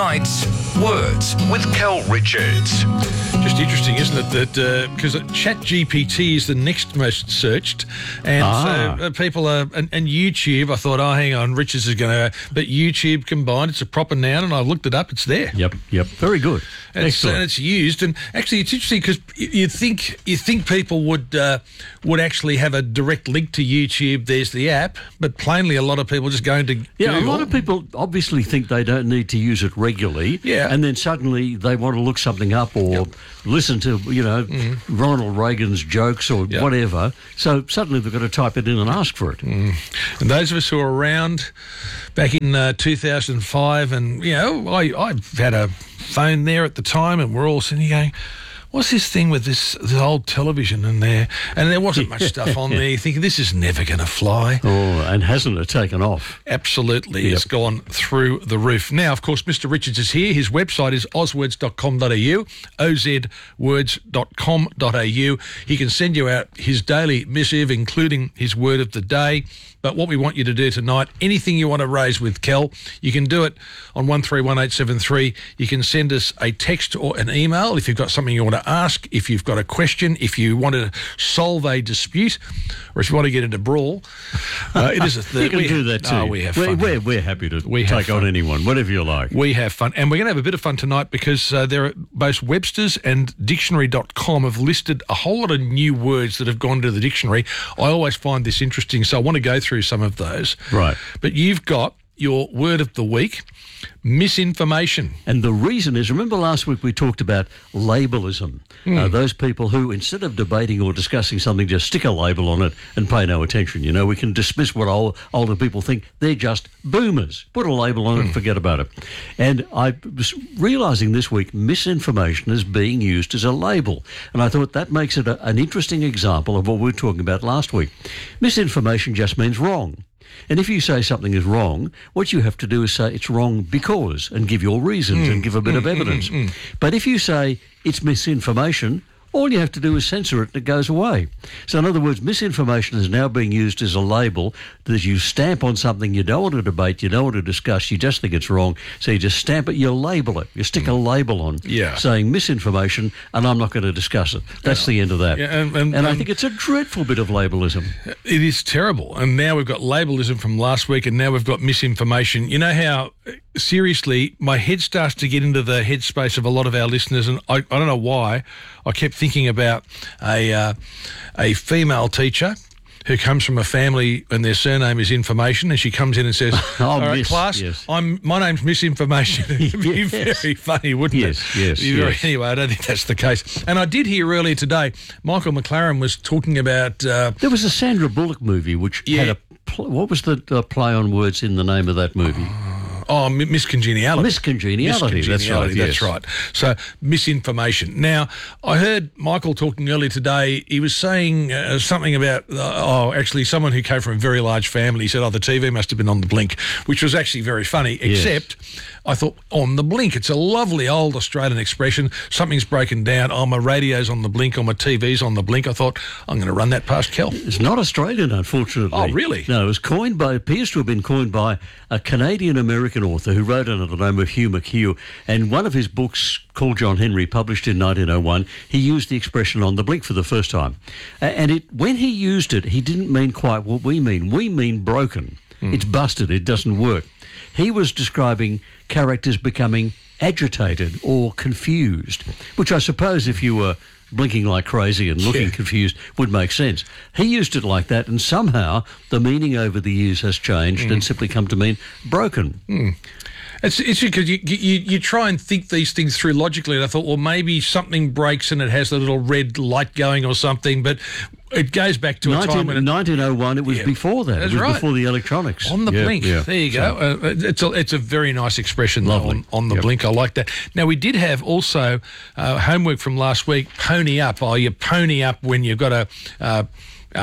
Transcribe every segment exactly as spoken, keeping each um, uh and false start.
Tonight's Words with Cal Richards. Just interesting, isn't it, that because uh, ChatGPT is the next most searched, and Ah. so uh, people are, and, and YouTube, I thought, oh, hang on, Richards is going to, but YouTube combined, it's a proper noun, and I looked it up, it's there. Yep, yep. Very good. And it's, Excellent. and it's used, and actually, it's interesting because you think you think people would uh, would actually have a direct link to YouTube. There's the app, but plainly, a lot of people just going to Yeah, Google. a lot of people obviously think they don't need to use it regularly. Yeah. And then suddenly they want to look something up or Yep. listen to, you know, Ronald Reagan's jokes or Yep. whatever. So suddenly they've got to type it in and ask for it. And those of us who were around back in uh, two thousand five, and, you know, I, I had a phone there at the time, and we're all sitting here going, what's this thing with this, this old television in there? And there wasn't much stuff on there. You're thinking, this is never going to fly. Oh, and hasn't it taken off? Absolutely. Yep. It's gone through the roof. Now, of course, Mister Richards is here. His website is oz words dot com dot a u, o z words dot com dot a u. He can send you out his daily missive, including his word of the day. But what we want you to do tonight, anything you want to raise with Kel, you can do it on one three one eight seven three. You can send us a text or an email if you've got something you want to ask, if you've got a question, if you want to solve a dispute, or if you want to get into brawl. Uh, it is a third. You can we, do that too. Oh, we have we're, fun. We're, we're happy to We have take on fun. anyone, whatever you like. We have fun. And we're going to have a bit of fun tonight because uh, there are both Webster's and dictionary dot com have listed a whole lot of new words that have gone to the dictionary. I always find this interesting, so I want to go through some of those. Right. But you've got your word of the week, misinformation. And the reason is, remember last week we talked about labelism. Hmm. Uh, those people who, instead of debating or discussing something, just stick a label on it and pay no attention. You know, we can dismiss what old, older people think. They're just boomers. Put a label on it and forget about it. And I was realising this week misinformation is being used as a label. And I thought that makes it a, an interesting example of what we were talking about last week. Misinformation just means wrong. And if you say something is wrong, what you have to do is say it's wrong because and give your reasons and give a bit of evidence. But if you say it's misinformation, all you have to do is censor it and it goes away. So in other words, misinformation is now being used as a label that you stamp on something you don't want to debate, you don't want to discuss, you just think it's wrong. So you just stamp it, you label it, you stick a label on Yeah. saying misinformation and I'm not going to discuss it. That's the end of that. Yeah, and- and- I and- think it's a dreadful bit of labelism. It is terrible. And now we've got labelism from last week, and now we've got misinformation. You know how, seriously, my head starts to get into the headspace of a lot of our listeners, and I, I don't know why. I kept thinking about a uh, a female teacher who comes from a family and their surname is Information, and she comes in and says, Oh, all right, Miss, class, yes. I'm, my name's Misinformation. It'd be Yes. very funny, wouldn't Yes, it? yes, Be very- yes. Anyway, I don't think that's the case. And I did hear earlier today, Michael McLaren was talking about... Uh, There was a Sandra Bullock movie which Yeah. had a... Pl- what was the uh, play on words in the name of that movie? Oh, mi- miscongeniality. Miscongeniality, that's right, Miscongeniality, yes. that's right. So, misinformation. Now, I heard Michael talking earlier today. He was saying uh, something about, uh, oh, actually, someone who came from a very large family. He said, oh, the T V must have been on the blink, which was actually very funny, except I thought, on the blink. It's a lovely old Australian expression. Something's broken down. Oh, my radio's on the blink, or my T V's on the blink. I thought, I'm going to run that past Kel. It's not Australian, unfortunately. Oh, really? No, it was coined by, appears to have been coined by a Canadian-American author who wrote under the name of Hugh McHugh. And one of his books, called John Henry, published in nineteen oh one, he used the expression on the blink for the first time. A- And it, when he used it, he didn't mean quite what we mean. We mean broken. It's busted. It doesn't work. He was describing characters becoming agitated or confused, which I suppose if you were blinking like crazy and looking Yeah. confused would make sense. He used it like that, and somehow the meaning over the years has changed and simply come to mean broken. It's it's because you, you you try and think these things through logically, and I thought, well, maybe something breaks and it has a little red light going or something, but it goes back to a time when it, nineteen oh one, it was Yeah, before that. that's It was right. before the electronics. on the Yeah, blink. yeah. There you go. Uh, it's a it's a very nice expression. though, Lovely. on, on the Yep. blink. I like that. Now we did have also uh, homework from last week. Pony up. Oh, you pony up when you've got a. Uh, uh,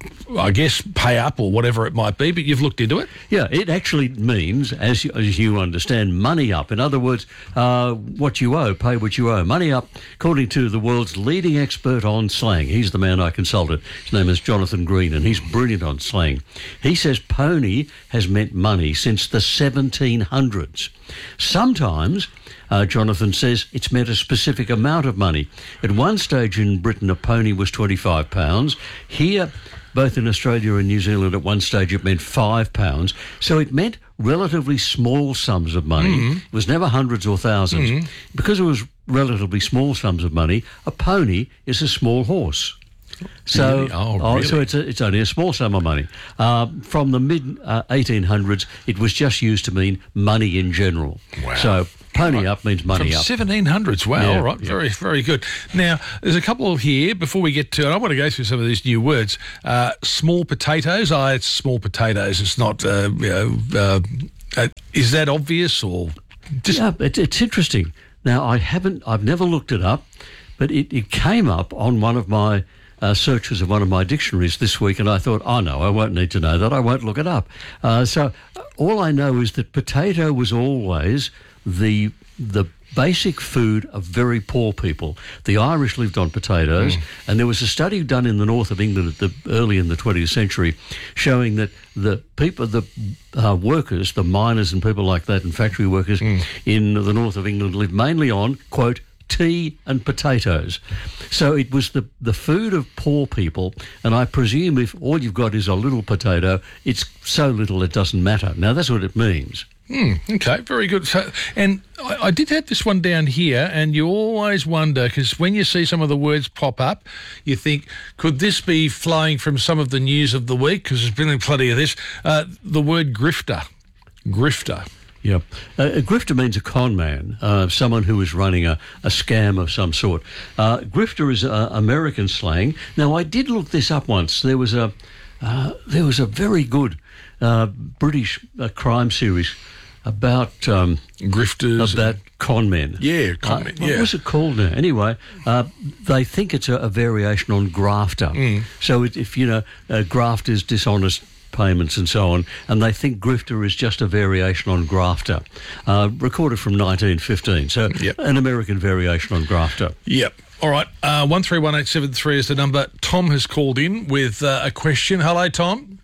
I guess, pay up or whatever it might be, but you've looked into it? Yeah, it actually means, as you, as you understand, money up. In other words, uh, what you owe, pay what you owe. Money up, according to the world's leading expert on slang. He's the man I consulted. His name is Jonathan Green, and he's brilliant on slang. He says pony has meant money since the seventeen hundreds. Sometimes, uh, Jonathan says, it's meant a specific amount of money. At one stage in Britain, a pony was twenty-five pounds. Here, both in Australia and New Zealand, at one stage it meant five pounds. So it meant relatively small sums of money. Mm-hmm. It was never hundreds or thousands. Mm-hmm. Because it was relatively small sums of money, a pony is a small horse. So, really? oh, oh, really? so it's, a, it's only a small sum of money. Uh, from the mid uh, eighteen hundreds, it was just used to mean money in general. Wow. So pony right. up means money From up. seventeen hundreds. Wow. Yeah, All right. yeah. Very, very good. Now, there's a couple here before we get to it. I want to go through some of these new words. Uh, small potatoes. Ah, it's small potatoes. It's not, uh, you know, uh, uh, is that obvious or just. Yeah, it's, it's interesting. Now, I haven't, I've never looked it up, but it, it came up on one of my Uh, searches of one of my dictionaries this week, and I thought, oh no, I won't need to know that. I won't look it up. Uh, so all I know is that potato was always the the basic food of very poor people. The Irish lived on potatoes, mm. and there was a study done in the north of England at the early in the twentieth century, showing that the people, the uh, workers, the miners and people like that, and factory workers mm. in the north of England lived mainly on, quote, tea and potatoes. So it was the, the food of poor people, and I presume if all you've got is a little potato, it's so little it doesn't matter. Now, that's what it means. Mm, okay, very good. So, and I, I did have this one down here, and you always wonder, because when you see some of the words pop up, you think, could this be flowing from some of the news of the week? Because there's been plenty of this. Uh, the word grifter. Grifter. Yeah. Uh, a grifter means a con man, uh, someone who is running a, a scam of some sort. Uh, grifter is uh, American slang. Now, I did look this up once. There was a uh, there was a very good uh, British uh, crime series about um, grifters, about con men. Yeah, con men. Uh, what yeah. was it called now? Anyway, uh, they think it's a, a variation on grafter. Mm. So it, if you know, uh, graft is dishonest payments and so on, and they think grifter is just a variation on grafter. Uh, recorded from nineteen fifteen, so yep. an American variation on grafter. Yep. All right, uh, one three one eight seven three is the number. Tom has called in with uh, a question. Hello, Tom.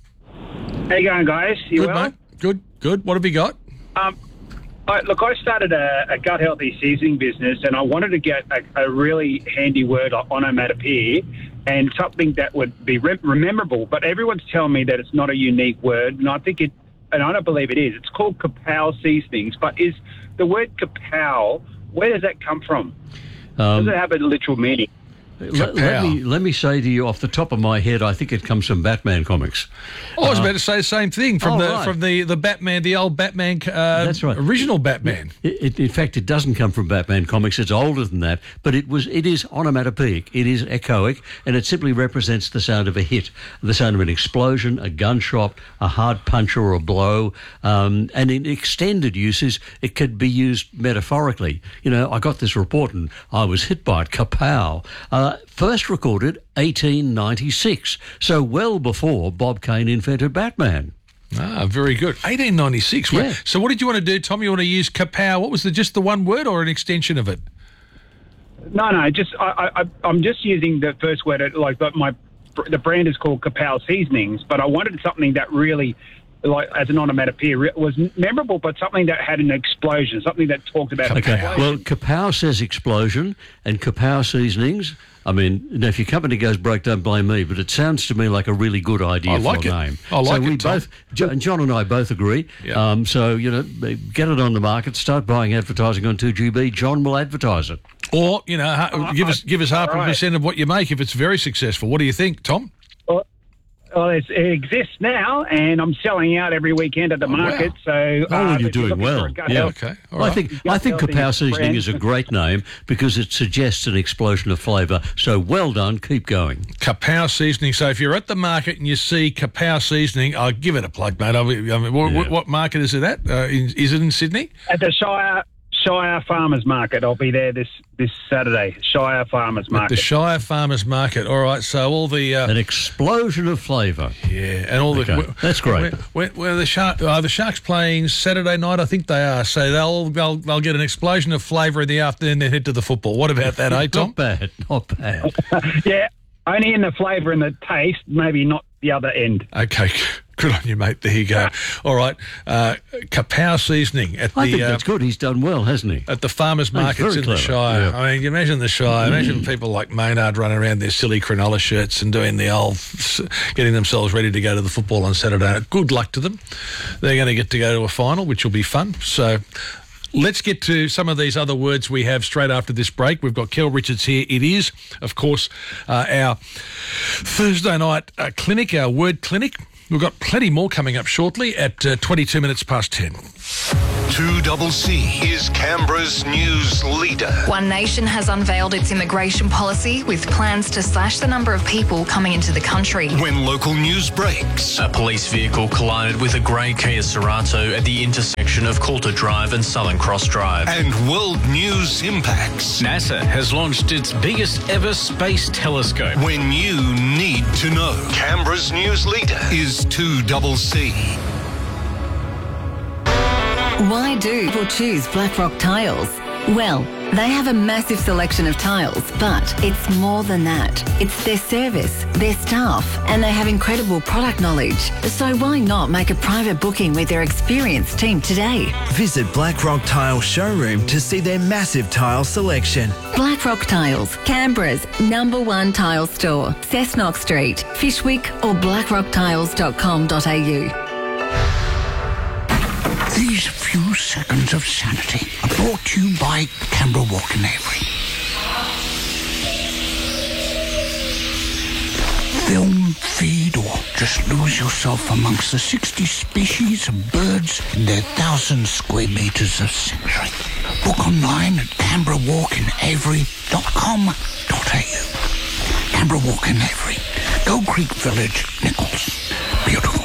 How you going, guys? You good, well? mate. Good, good. What have you got? Um, I, look, I started a, a gut healthy seasoning business, and I wanted to get a, a really handy word onomatopoeia and something that would be re- rememberable. But everyone's telling me that it's not a unique word, and I think it, and I don't believe it is. It's called kapow seasonings, but is the word kapow? Where does that come from? Um, does it have a literal meaning? Let, let me let me say to you off the top of my head, I think it comes from Batman comics. Oh, I was Uh, about to say the same thing from oh, the right. from the, the Batman, the old Batman, uh, That's right. original Batman. It, it, in fact, it doesn't come from Batman comics. It's older than that, but it was. It is onomatopoeic. It is echoic, and it simply represents the sound of a hit, the sound of an explosion, a gunshot, a hard punch or a blow. Um, and in extended uses, it could be used metaphorically. You know, I got this report and I was hit by it. Kapow! Uh, first recorded eighteen ninety-six, so well before Bob Kane invented Batman. Ah, very good. eighteen ninety-six. Yeah. So what did you want to do, Tom? You want to use kapow? What was the just the one word or an extension of it? No, no, just I, I, I'm just using the first word. Like, but my the brand is called Kapow Seasonings, but I wanted something that really, like, as an onomatopoeia, was memorable, but something that had an explosion, something that talked about. an Okay, explosion. well, Kapow says explosion, and Kapow Seasonings. I mean, you know, if your company goes broke, don't blame me, but it sounds to me like a really good idea I like for it. a name. I like so it, we Tom. both, Jo- and John and I both agree. Yeah. Um, so, you know, get it on the market, start buying advertising on two G B. John will advertise it. Or you know, ha- give us give us half a right. percent of what you make if it's very successful. What do you think, Tom? Well, well, it's, it exists now, and I'm selling out every weekend at the Oh, wow. market. So, Oh, uh, you're if you're doing looking well. for a gut Yeah. health- Okay, all I right. think Yeah, I think building Kapow is Seasoning brand. is a great name because it suggests an explosion of flavour. So well done, keep going. Kapow Seasoning. So if you're at the market and you see Kapow Seasoning, I'll give it a plug, mate. I mean, I mean, what, Yeah. what, what market is it at? Uh, in, is it in Sydney? At the Shire Shire Farmers Market. I'll be there this, this Saturday. Shire Farmers At Market. the Shire Farmers Market. All right, so all the... Uh, An explosion of flavour. yeah, and all Okay, the... that's great. Where, where, where the, Shark, uh, the Sharks playing Saturday night? I think they are. So they'll they'll, they'll get an explosion of flavour in the afternoon, then head to the football. What about that, eh, Tom? Not bad, not bad. Yeah, only in the flavour and the taste, maybe not the other end. Okay, good on you, mate. There you go. All right, uh, kapow seasoning at I the think uh, that's good. He's done well, hasn't he? at the farmers markets very in the clever, Shire. yeah. I mean, you imagine the Shire. Imagine people like Maynard running around their silly Cronulla shirts and doing the old, getting themselves ready to go to the football on Saturday night. Good luck to them. They're going to get to go to a final, which will be fun. So. Let's get to some of these other words we have straight after this break. We've got Kel Richards here. It is, of course, uh, our Thursday night uh, clinic, our word clinic. We've got plenty more coming up shortly at uh, twenty-two minutes past ten. two C C is Canberra's news leader. One Nation has unveiled its immigration policy with plans to slash the number of people coming into the country. When local news breaks, A police vehicle collided with a grey Kia Cerato at the intersection of Coulter Drive and Southern Cross Drive. and world news impacts. NASA has launched its biggest ever space telescope. When you need to know, Canberra's news leader is two C C. Why do people choose Blackrock Tiles? Well, they have a massive selection of tiles, but it's more than that. It's their service, their staff, and they have incredible product knowledge. So why not make a private booking with their experienced team today? Visit Blackrock Tile Showroom to see their massive tile selection. Blackrock Tiles, Canberra's number one tile store. Cessnock Street, Fishwick or blackrock tiles dot com dot a u. These few seconds of sanity are brought to you by Canberra Walk and Avery. Film, feed, or just lose yourself amongst the sixty species of birds in their thousand square metres of sanctuary. Book online at canberra walk and avery dot com dot a u. Canberra Walk and Avery, Gold Creek Village, Nichols. Beautiful.